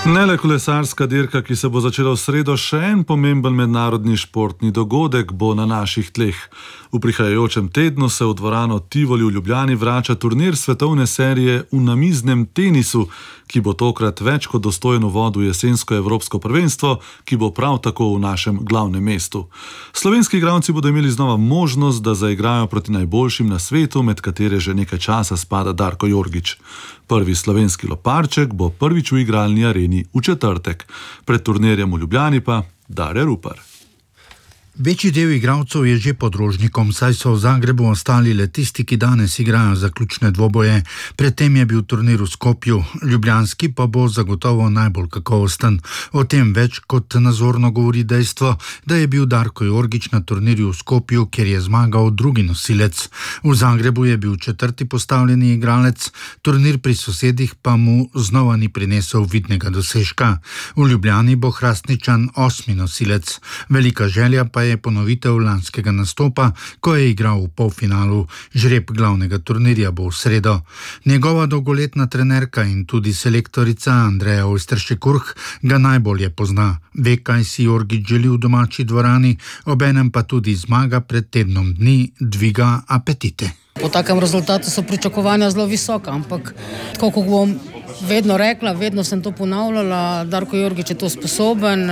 Ne le kolesarska dirka, ki se bo začela v sredo, še en pomemben mednarodni športni dogodek bo na naših tleh. V prihajajočem tednu se v dvorano Tivoli v Ljubljani vrača turnir svetovne serije v namiznem tenisu, ki bo tokrat več kot dostojen uvod v jesensko evropsko prvenstvo, ki bo prav tako v našem glavnem mestu. Slovenski igralci bodo imeli znova možnost, da zaigrajo proti najboljšim na svetu, med katere že nekaj časa spada Darko Jorgić. Prvi slovenski loparček bo prvič v igralni areni v četrtek. Pred turnirjem v Ljubljani pa Dare Rupar. Večji del igralcev je že pod Rožnikom, saj so v Zagrebu ostali le tisti, ki danes igrajo zaključne dvoboje. Predtem je bil turnir v Skopju, ljubljanski pa bo zagotovo najbolj kakovosten. O tem več kot nazorno govori dejstvo, da je bil Darko Jorgić na turnirju v Skopju, kjer je zmagal drugi nosilec. V Zagrebu je bil četrti postavljeni igralec, turnir pri sosedih pa mu znova ni prinesel vidnega dosežka. V Ljubljani bo Hrastničan osmi nosilec. Velika želja pa je ponovitev lanskega nastopa, ko je igral v polfinalu. Žreb glavnega turnirja bo v sredo. Njegova dolgoletna trenerka in tudi selektorica Andreja Ojsteršek-Urh ga najbolje pozna. Ve, kaj si Jorgić želi v domači dvorani, obenem pa tudi zmaga pred tednom dni dviga apetite. Po takem rezultatu so pričakovanja zelo visoka, ampak tako kot bom vedno rekla, vedno sem to ponavljala, Darko Jorgić je to sposoben,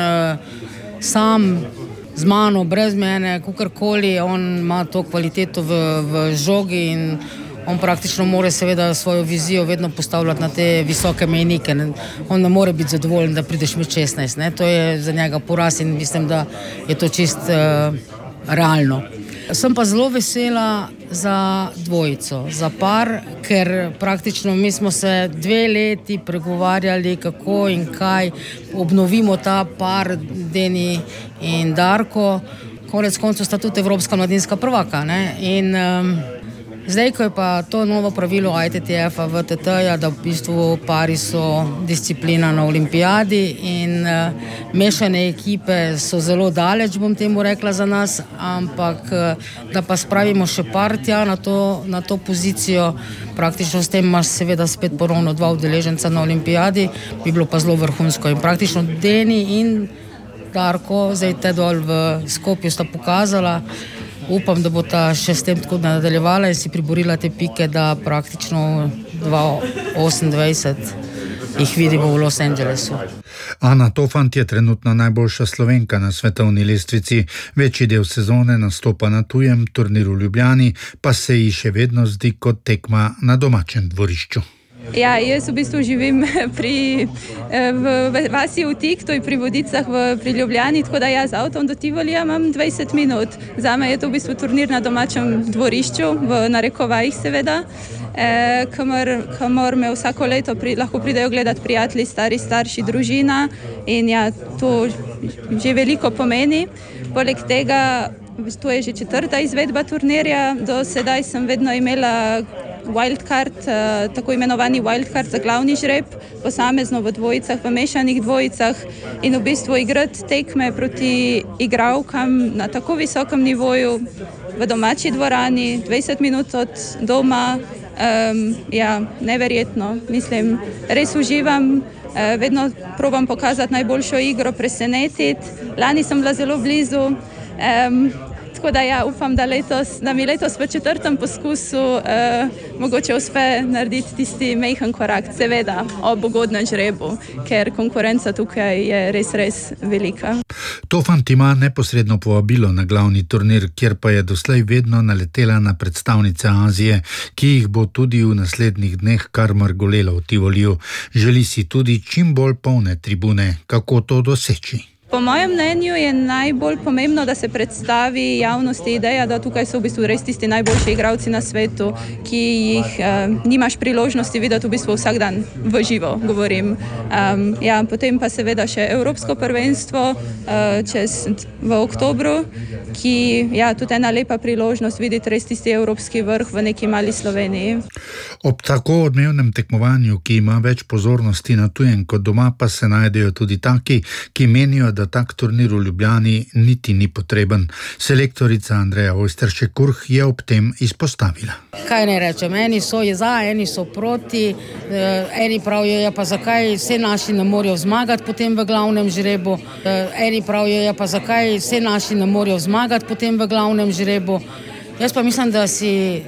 sam z mano, brez mene, kakorkoli, on ima to kvaliteto v žogi in on praktično more seveda svojo vizijo vedno postavljati na te visoke mejnike. On ne more biti zadovoljen, da prideš med 16. Ne? To je za njega poraz in mislim, da je to čist realno. Sem pa zelo vesela za dvojico, za par, ker praktično mi smo se 2 leti pregovarjali, kako in kaj obnovimo ta par, Deni in Darko. Konec koncev sta tudi evropska mladinska prvaka. Ne? In zdaj, ko je pa to novo pravilo ITTF-a, VTT-ja, da v bistvu pari so disciplina na olimpijadi in mešane ekipe so zelo daleč, bom temu rekla, za nas, ampak da pa spravimo še par tja na to pozicijo, praktično s tem imaš seveda spet ponovno 2 udeleženca na olimpijadi, bi bilo pa zelo vrhunsko. In praktično Deni in Darko, zdaj te dol v Skopju sta pokazala, upam, da bo ta še s tem tako nadaljevala in si priborila te pike, da praktično 2028 jih vidimo v Los Angelesu. Ana Tofant je trenutno najboljša Slovenka na svetovni lestvici. Večji del sezone nastopa na tujem, turnir v Ljubljani pa se ji še vedno zdi kot tekma na domačem dvorišču. Ja, jaz v bistvu živim v vasi Vtik, to je pri Vodicah pri Ljubljani, tako da jaz z avtom do Tivolija imam 20 minut. Zame je to v bistvu turnir na domačem dvorišču, v narekovajih seveda, kamor me vsako leto lahko pridejo gledati prijatelji, stari starši, družina in ja, to že veliko pomeni. Poleg tega, to je že 4. izvedba turnirja, do sedaj sem vedno imela wildcard, tako imenovani wildcard za glavni žreb, posamezno v dvojicah, v mešanih dvojicah in v bistvu igrati tekme proti igralkam na tako visokem nivoju v domači dvorani, 20 minut od doma, ja, neverjetno. Mislim, res uživam, vedno probam pokazati najboljšo igro, presenetiti. Lani sem bila zelo blizu, tako da ja, upam, da mi letos v 4. poskusu mogoče uspe narediti tisti majhen korak, seveda ob ugodnem žrebu, ker konkurenca tukaj je res velika. Tofant ima neposredno povabilo na glavni turnir, kjer pa je doslej vedno naletela na predstavnice Azije, ki jih bo tudi v naslednjih dneh kar mrgolelo v Tivoliju. Želi si tudi čim bolj polne tribune. Kako to doseči? Po mojem mnenju je najbolj pomembno, da se predstavi javnosti ideja, da tukaj so v bistvu res tisti najboljši igralci na svetu, ki jih nimaš priložnosti videti v bistvu vsak dan v živo, govorim. Ja, potem pa seveda še Evropsko prvenstvo v oktobru, ki ja, tudi ena lepa priložnost videti res tisti evropski vrh v neki mali Sloveniji. Ob tako odmevnem tekmovanju, ki ima več pozornosti na tujem kot doma, pa se najdejo tudi taki, ki menijo, da tak turnir v Ljubljani niti ni potreben. Selektorica Andreja Ojsteršek-Kurh je ob tem izpostavila. Kaj ne rečem, eni so za, eni so proti, eni pravijo, ja pa zakaj vse naši ne morejo zmagati potem v glavnem žrebu, eni pravijo, ja pa zakaj vse naši ne morejo zmagati potem v glavnem žrebu. Jaz pa mislim, da si